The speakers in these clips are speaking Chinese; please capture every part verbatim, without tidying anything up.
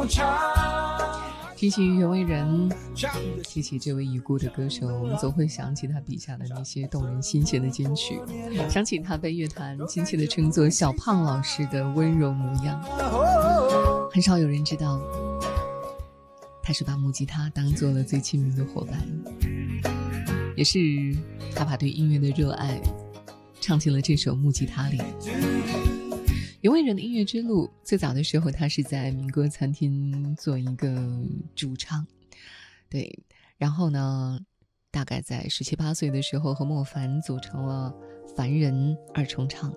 提起袁惟仁，提起这位已故的歌手，我们总会想起他笔下的那些动人心弦的金曲，想起他被乐坛亲切地称作小胖老师的温柔模样。很少有人知道，他是把木吉他当做了最亲密的伙伴，也是他把对音乐的热爱唱进了这首木吉他里。袁惟仁的音乐之路，最早的时候他是在民歌餐厅做一个主唱，对，然后呢大概在十七八岁的时候和莫凡组成了凡人二重唱，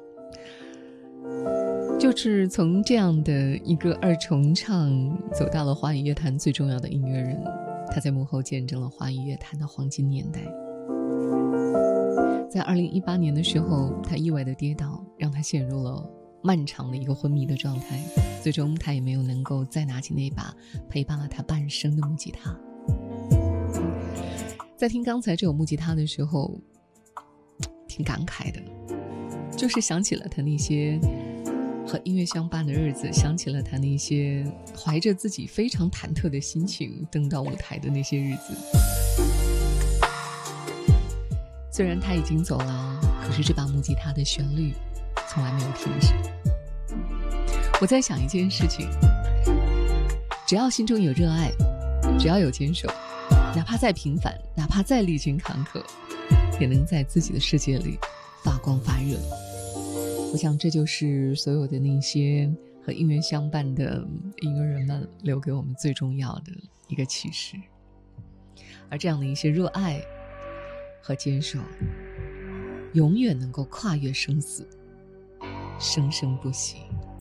就是从这样的一个二重唱走到了华语乐坛最重要的音乐人，他在幕后见证了华语乐坛的黄金年代。在二零一八年的时候，他意外的跌倒，让他陷入了漫长的一个昏迷的状态，最终他也没有能够再拿起那把陪伴了他半生的木吉他。在听刚才这首木吉他的时候，挺感慨的，就是想起了他那些和音乐相伴的日子，想起了他那些怀着自己非常忐忑的心情登到舞台的那些日子。虽然他已经走了，可是这把木吉他的旋律从来没有停止。我在想一件事情，只要心中有热爱，只要有坚守，哪怕再平凡，哪怕再历经坎坷，也能在自己的世界里发光发热。我想这就是所有的那些和音乐相伴的音乐人们留给我们最重要的一个启示。而这样的一些热爱和坚守，永远能够跨越生死，生生不息。